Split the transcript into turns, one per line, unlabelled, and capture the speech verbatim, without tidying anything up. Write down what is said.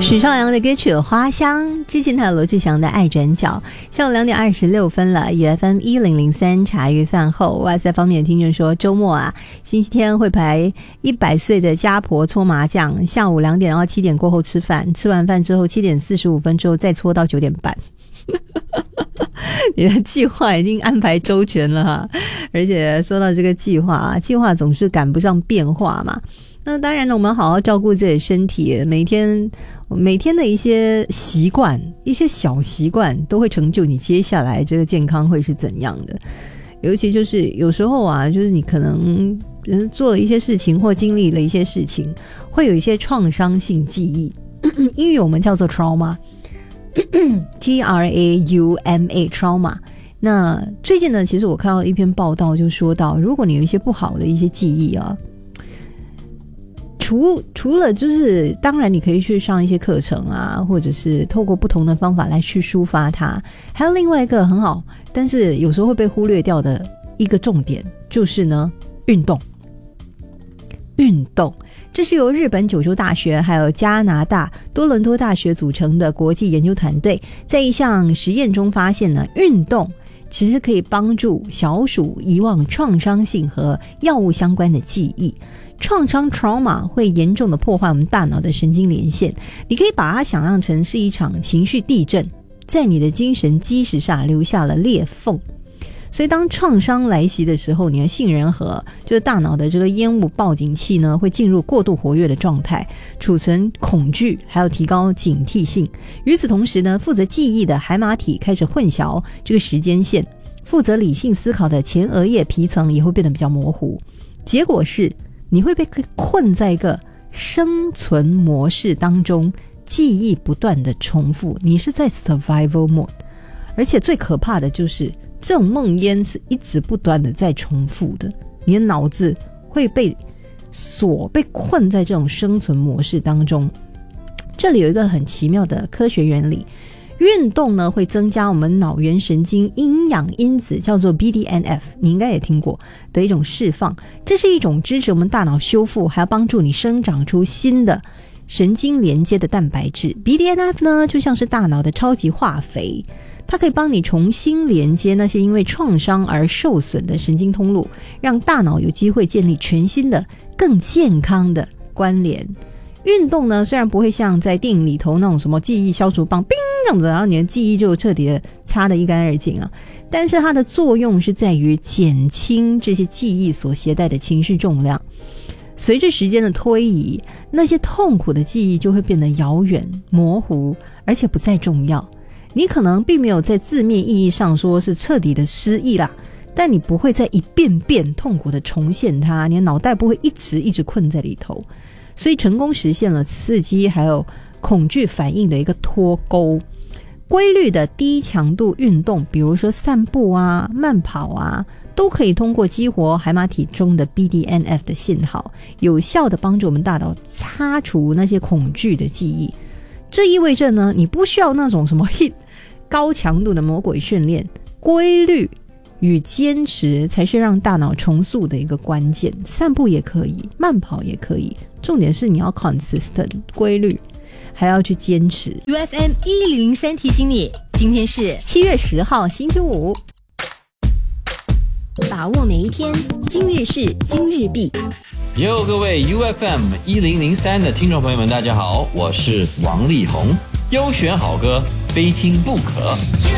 许绍洋的歌曲《花香》，之前还有罗志祥的《爱转角》。下午两点二十六分了 ，U F M 一零零三茶余饭后。哇塞，方面的听众说，周末啊，星期天会排一百岁的家婆搓麻将，下午两点到七点过后吃饭，吃完饭之后七点四十五分之后再搓到九点半。你的计划已经安排周全了哈，而且说到这个计划啊，计划总是赶不上变化嘛。那当然呢，我们好好照顾自己的身体，每天每天的一些习惯，一些小习惯都会成就你接下来这个健康会是怎样的。尤其就是有时候啊，就是你可能做了一些事情或经历了一些事情，会有一些创伤性记忆，英语我们叫做 trauma T R A U M A trauma。 那最近呢，其实我看到一篇报道就说到，如果你有一些不好的一些记忆啊，除除了就是当然你可以去上一些课程啊，或者是透过不同的方法来去抒发它，还有另外一个很好但是有时候会被忽略掉的一个重点，就是呢运动。运动，这是由日本九州大学还有加拿大多伦多大学组成的国际研究团队，在一项实验中发现呢，运动其实可以帮助小鼠遗忘创伤性和药物相关的记忆。创伤 trauma 会严重的破坏我们大脑的神经连线，你可以把它想象成是一场情绪地震，在你的精神基石上留下了裂缝。所以当创伤来袭的时候，你的杏仁核就是大脑的这个烟雾报警器呢，会进入过度活跃的状态，储存恐惧还有提高警惕性。与此同时呢，负责记忆的海马体开始混淆这个时间线，负责理性思考的前额叶皮层也会变得比较模糊。结果是你会被困在一个生存模式当中，记忆不断的重复，你是在 survival mode。 而且最可怕的就是这种梦魇是一直不断的在重复的，你的脑子会被锁，被困在这种生存模式当中。这里有一个很奇妙的科学原理，运动呢会增加我们脑源神经营养因子，叫做 B D N F， 你应该也听过的一种释放。这是一种支持我们大脑修复，还要帮助你生长出新的神经连接的蛋白质。 B D N F 呢就像是大脑的超级化肥，它可以帮你重新连接那些因为创伤而受损的神经通路，让大脑有机会建立全新的更健康的关联。运动呢虽然不会像在电影里头那种什么记忆消除棒冰这样子，然后你的记忆就彻底的擦得一干二净啊，但是它的作用是在于减轻这些记忆所携带的情绪重量。随着时间的推移，那些痛苦的记忆就会变得遥远模糊，而且不再重要。你可能并没有在字面意义上说是彻底的失忆啦，但你不会再一遍遍痛苦的重现它，你的脑袋不会一直一直困在里头。所以成功实现了刺激还有恐惧反应的一个脱钩。规律的低强度运动，比如说散步啊、慢跑啊，都可以通过激活海马体中的 B D N F 的信号，有效的帮助我们大脑擦除那些恐惧的记忆。这意味着呢，你不需要那种什么 hit 高强度的魔鬼训练，规律与坚持才是让大脑重塑的一个关键。散步也可以，慢跑也可以，重点是你要 consistent 规律，还要去坚持。
U F M 一零零三提醒你，今天是
七月十号星期五，
把握每一天，今日事今日毕。
哟，各位 U F M 一零零三的听众朋友们，大家好，我是王力宏。优选好歌，非听不可。